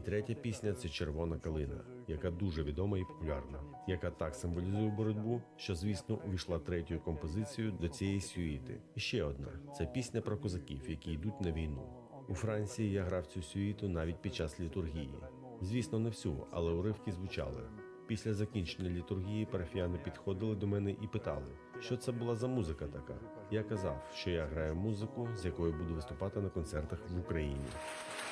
третя пісня – це «Червона калина», яка дуже відома і популярна, яка так символізує боротьбу, що, звісно, увійшла третьою композицією до цієї сюїти. І ще одна – це пісня про козаків, які йдуть на війну. У Франції я грав цю сюїту навіть під час літургії. Звісно, не всю, але уривки звучали. Після закінчення літургії парафіяни підходили до мене і питали, що це була за музика така. Я казав, що я граю музику, з якою буду виступати на концертах в Україні.